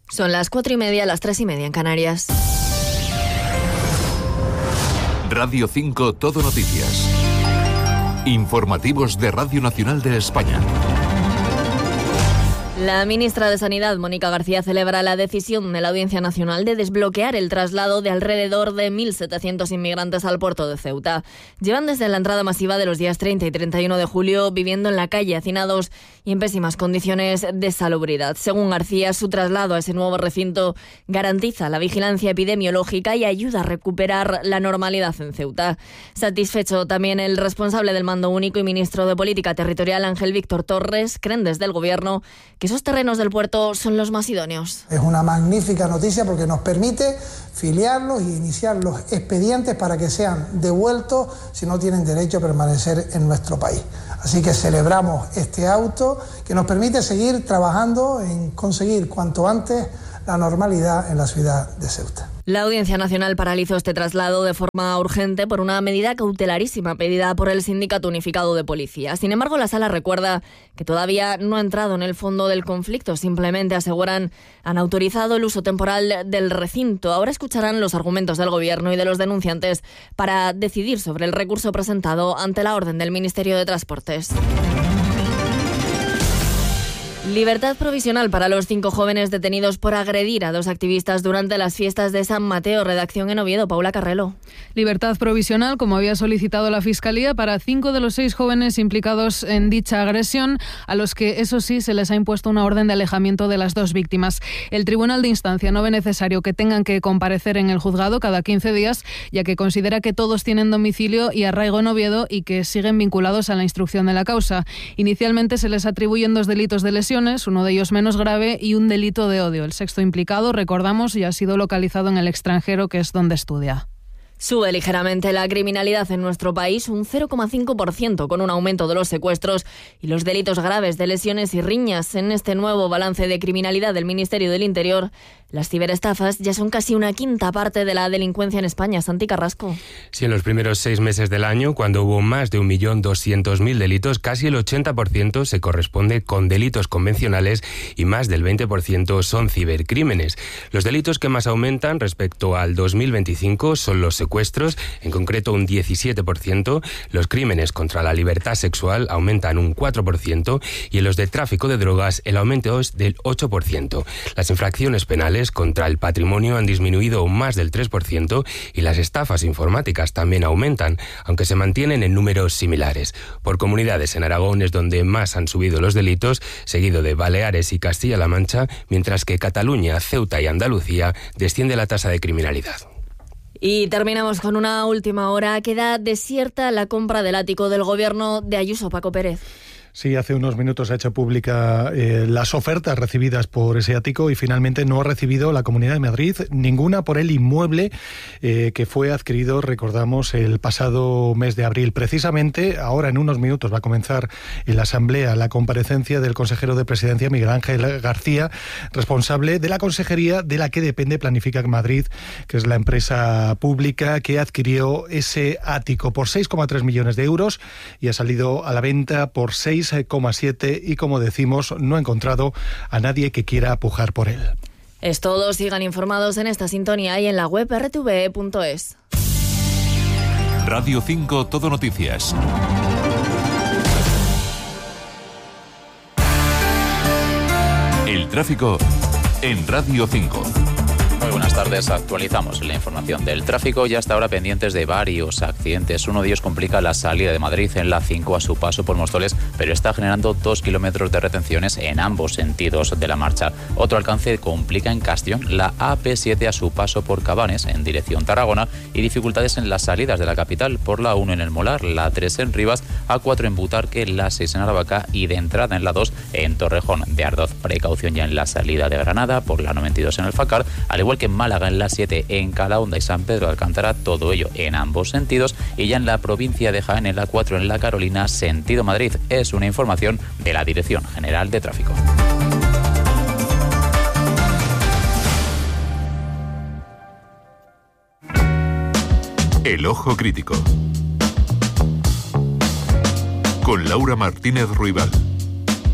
Son las 4:30, las 3:30 en Canarias. Radio 5 Todo Noticias. Informativos de Radio Nacional de España. La ministra de Sanidad, Mónica García, celebra la decisión de la Audiencia Nacional de desbloquear el traslado de alrededor de 1.700 inmigrantes al puerto de Ceuta. Llevan desde la entrada masiva de los días 30 y 31 de julio viviendo en la calle, hacinados y en pésimas condiciones de salubridad. Según García, su traslado a ese nuevo recinto garantiza la vigilancia epidemiológica y ayuda a recuperar la normalidad en Ceuta. Satisfecho también el responsable del Mando Único y ministro de Política Territorial, Ángel Víctor Torres, creen desde el Gobierno que esos terrenos del puerto son los más idóneos. Es una magnífica noticia porque nos permite filiarlos y iniciar los expedientes para que sean devueltos si no tienen derecho a permanecer en nuestro país. Así que celebramos este auto que nos permite seguir trabajando en conseguir cuanto antes la normalidad en la ciudad de Ceuta. La Audiencia Nacional paralizó este traslado de forma urgente por una medida cautelarísima pedida por el Sindicato Unificado de Policía. Sin embargo, la Sala recuerda que todavía no ha entrado en el fondo del conflicto. Simplemente, aseguran, han autorizado el uso temporal del recinto. Ahora escucharán los argumentos del Gobierno y de los denunciantes para decidir sobre el recurso presentado ante la orden del Ministerio de Transportes. Libertad provisional para los 5 jóvenes detenidos por agredir a 2 activistas durante las fiestas de San Mateo. Redacción en Oviedo, Paula Carrelo. Libertad provisional, como había solicitado la Fiscalía, para 5 de los 6 jóvenes implicados en dicha agresión, a los que, eso sí, se les ha impuesto una orden de alejamiento de las 2 víctimas. El Tribunal de Instancia no ve necesario que tengan que comparecer en el juzgado cada 15 días, ya que considera que todos tienen domicilio y arraigo en Oviedo y que siguen vinculados a la instrucción de la causa. Inicialmente se les atribuyen 2 delitos de lesiones, uno de ellos menos grave, y un delito de odio. El 6º implicado, recordamos, ya ha sido localizado en el extranjero, que es donde estudia. Sube ligeramente la criminalidad en nuestro país, un 0,5%, con un aumento de los secuestros y los delitos graves de lesiones y riñas. En este nuevo balance de criminalidad del Ministerio del Interior, las ciberestafas ya son casi una quinta parte de la delincuencia en España. Santi Carrasco. Sí, en los primeros 6 meses del año, cuando hubo más de 1.200.000 delitos, casi el 80% se corresponde con delitos convencionales y más del 20% son cibercrímenes. Los delitos que más aumentan respecto al 2025 son los secuestros, en concreto un 17%, los crímenes contra la libertad sexual aumentan un 4% y en los de tráfico de drogas el aumento es del 8%. Las infracciones penales contra el patrimonio han disminuido más del 3% y las estafas informáticas también aumentan, aunque se mantienen en números similares. Por comunidades, en Aragón es donde más han subido los delitos, seguido de Baleares y Castilla-La Mancha, mientras que Cataluña, Ceuta y Andalucía desciende la tasa de criminalidad. Y terminamos con una última hora. Queda desierta la compra del ático del Gobierno de Ayuso. Paco Pérez. Sí, hace unos minutos ha hecho pública las ofertas recibidas por ese ático y finalmente no ha recibido la Comunidad de Madrid ninguna por el inmueble que fue adquirido, recordamos, el pasado mes de abril. Precisamente ahora en unos minutos va a comenzar en la Asamblea la comparecencia del consejero de Presidencia, Miguel Ángel García, responsable de la consejería de la que depende Planifica Madrid, que es la empresa pública que adquirió ese ático por 6,3 millones de euros y ha salido a la venta por 6,7 y, como decimos, no ha encontrado a nadie que quiera pujar por él. Es todo. Sigan informados en esta sintonía y en la web rtve.es. Radio 5 Todo Noticias. El tráfico en Radio 5. Muy buenas tardes, actualizamos la información del tráfico y hasta ahora pendientes de varios accidentes. Uno de ellos complica la salida de Madrid en la 5 a su paso por Móstoles, pero está generando 2 kilómetros de retenciones en ambos sentidos de la marcha. Otro alcance complica en Castellón la AP7 a su paso por Cabanes en dirección Tarragona y dificultades en las salidas de la capital por la 1 en El Molar, la 3 en Rivas, A4 en Butarque, la 6 en Aravaca y de entrada en la 2 en Torrejón de Ardoz. Precaución ya en la salida de Granada por la 92 en Alfacar, al igual que en Málaga en la 7 en Calahonda y San Pedro de Alcántara, todo ello en ambos sentidos, y ya en la provincia de Jaén en la 4 en La Carolina, sentido Madrid. Es una información de la Dirección General de Tráfico. El Ojo Crítico con Laura Martínez Ruibal.